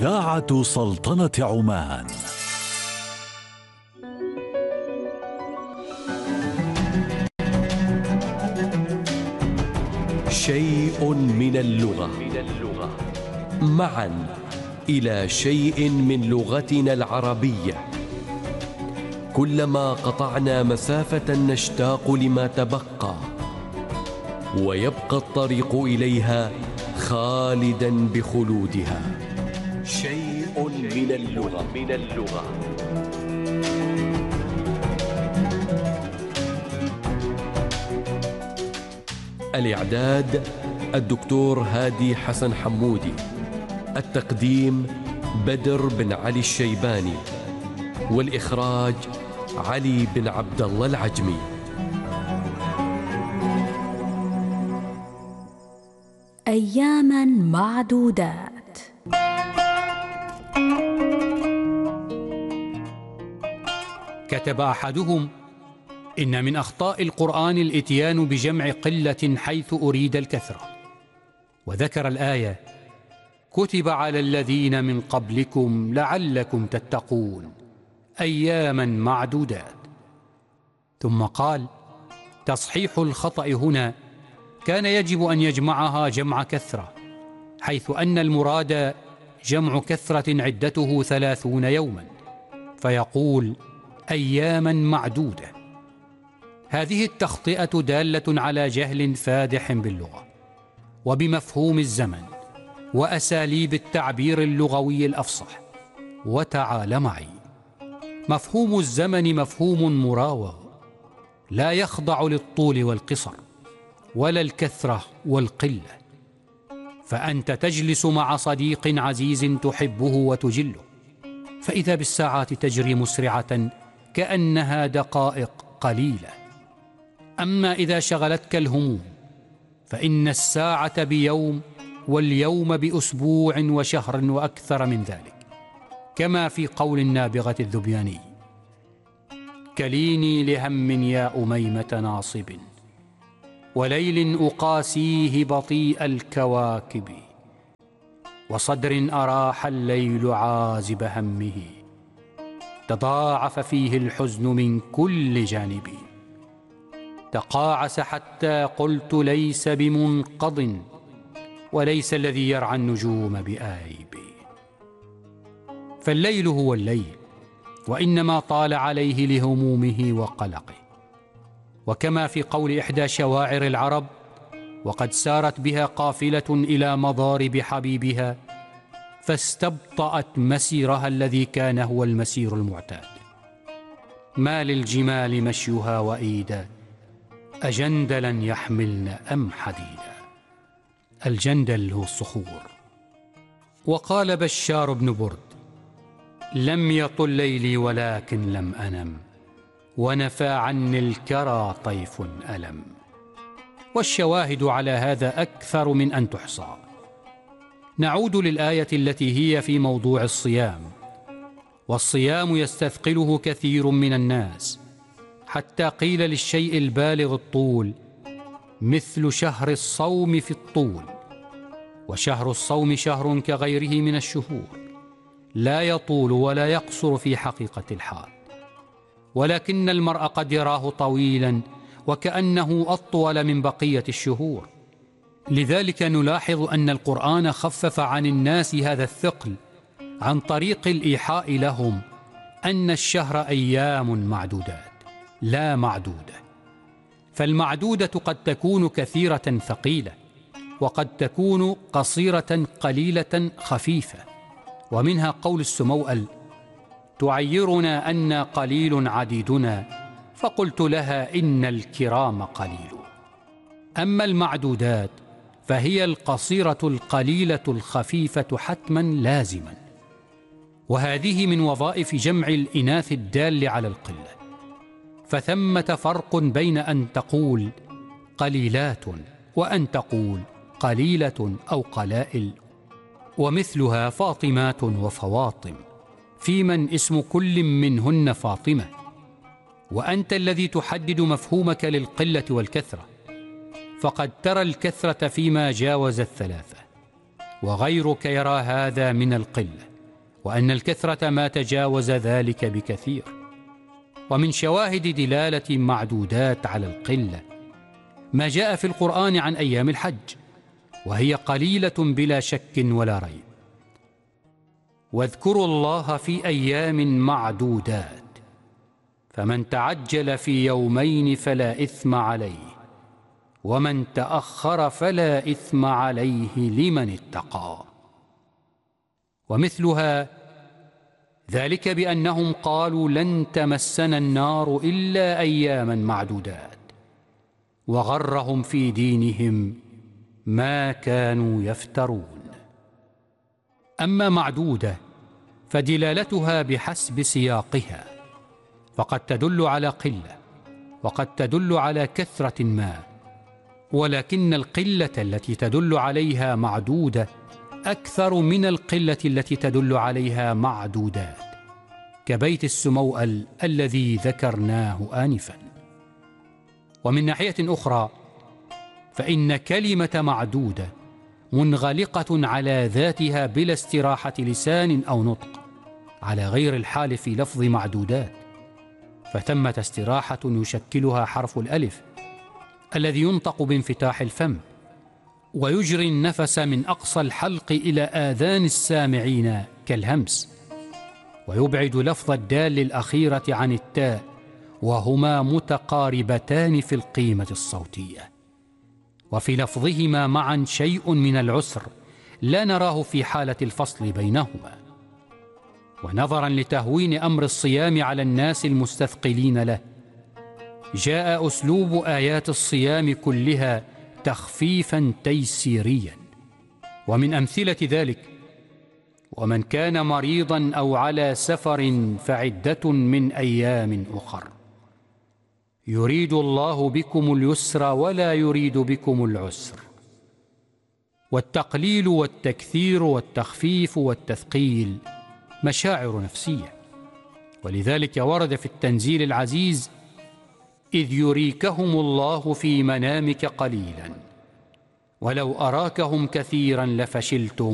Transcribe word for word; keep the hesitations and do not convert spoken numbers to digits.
إذاعة سلطنة عمان. شيء من اللغة، معا إلى شيء من لغتنا العربية. كلما قطعنا مسافة نشتاق لما تبقى، ويبقى الطريق إليها خالدا بخلودها. شيء من اللغة من اللغة الإعداد الدكتور هادي حسن حمودي، التقديم بدر بن علي الشيباني، والإخراج علي بن عبد الله العجمي. أياماً معدودات. كتب أحدهم: إن من أخطاء القرآن الإتيان بجمع قلة حيث أريد الكثرة، وذكر الآية: كتب على الذين من قبلكم لعلكم تتقون أياماً معدودات. ثم قال: تصحيح الخطأ هنا كان يجب أن يجمعها جمع كثرة، حيث أن المراد جمع كثرة عدته ثلاثون يوماً، فيقول أياماً معدودة. هذه التخطئة دالة على جهل فادح باللغة وبمفهوم الزمن وأساليب التعبير اللغوي الأفصح. وتعال معي. مفهوم الزمن مفهوم مراوغ، لا يخضع للطول والقصر ولا الكثرة والقلة. فأنت تجلس مع صديق عزيز تحبه وتجله، فإذا بالساعات تجري مسرعة كأنها دقائق قليلة. أما إذا شغلتك الهموم فإن الساعة بيوم واليوم بأسبوع وشهر وأكثر من ذلك، كما في قول النابغة الذبياني: كليني لهم يا أميمة ناصب، وليل أقاسيه بطيء الكواكب، وصدر أراح الليل عازب همه، تضاعف فيه الحزن من كل جانب، تقاعس حتى قلت ليس بمنقض، وليس الذي يرعى النجوم بآيب. فالليل هو الليل، وإنما طال عليه لهمومه وقلقه. وكما في قول إحدى شواعر العرب: وقد سارت بها قافلة إلى مضارب حبيبها فاستبطأت مسيرها الذي كان هو المسير المعتاد. ما للجمال مشيها وإيدا، أجندلا يحملن أم حديدا. الجندل هو الصخور. وقال بشار بن برد: لم يطل ليلي ولكن لم أنم، ونفى عني الكرى طيف ألم. والشواهد على هذا أكثر من أن تحصى. نعود للآية التي هي في موضوع الصيام. والصيام يستثقله كثير من الناس، حتى قيل للشيء البالغ الطول مثل شهر الصوم في الطول. وشهر الصوم شهر كغيره من الشهور، لا يطول ولا يقصر في حقيقة الحال، ولكن المرء قد يراه طويلا وكأنه أطول من بقية الشهور. لذلك نلاحظ أن القرآن خفف عن الناس هذا الثقل عن طريق الإيحاء لهم أن الشهر أيام معدودات لا معدودة. فالمعدودة قد تكون كثيرة ثقيلة، وقد تكون قصيرة قليلة خفيفة. ومنها قول السموأل: تعيرنا أن قليل عديدنا، فقلت لها إن الكرام قليل. أما المعدودات فهي القصيرة القليلة الخفيفة حتما لازما. وهذه من وظائف جمع الإناث الدال على القلة. فثمة فرق بين أن تقول قليلات وأن تقول قليلة أو قلائل. ومثلها فاطمات وفواطم، في من اسم كل منهن فاطمة. وأنت الذي تحدد مفهومك للقلة والكثرة، فقد ترى الكثرة فيما جاوز الثلاثة، وغيرك يرى هذا من القلة. وأن الكثرة ما تجاوز ذلك بكثير. ومن شواهد دلالة معدودات على القلة ما جاء في القرآن عن أيام الحج، وهي قليلة بلا شك ولا ريب. واذكروا الله في أيام معدودات، فمن تعجل في يومين فلا إثم عليه، ومن تأخر فلا إثم عليه لمن اتقى. ومثلها ذلك بأنهم قالوا لن تمسنا النار إلا أياما معدودات، وغرهم في دينهم ما كانوا يفترون. أما معدودة فدلالتها بحسب سياقها، فقد تدل على قلة وقد تدل على كثرة ما، ولكن القلة التي تدل عليها معدودة أكثر من القلة التي تدل عليها معدودات، كبيت السموأل الذي ذكرناه آنفا. ومن ناحية أخرى فإن كلمة معدودة منغلقة على ذاتها بلا استراحة لسان أو نطق، على غير الحال في لفظ معدودات، فثمة استراحة يشكلها حرف الألف الذي ينطق بانفتاح الفم ويجري النفس من أقصى الحلق إلى آذان السامعين كالهمس، ويبعد لفظ الدال الأخيرة عن التاء، وهما متقاربتان في القيمة الصوتية. وفي لفظهما معا شيء من العسر لا نراه في حالة الفصل بينهما. ونظرا لتهوين أمر الصيام على الناس المستثقلين له، جاء أسلوب آيات الصيام كلها تخفيفا تيسيريا. ومن أمثلة ذلك: ومن كان مريضا أو على سفر فعدة من أيام أخر، يريد الله بكم اليسر ولا يريد بكم العسر. والتقليل والتكثير والتخفيف والتثقيل مشاعر نفسية، ولذلك ورد في التنزيل العزيز: إذ يريكهم الله في منامك قليلا ولو أراكهم كثيرا لفشلتم